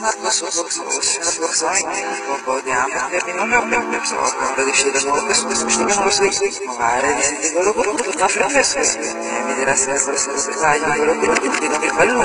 Magari di sentire loro, tutto sta fresco, mi dirà se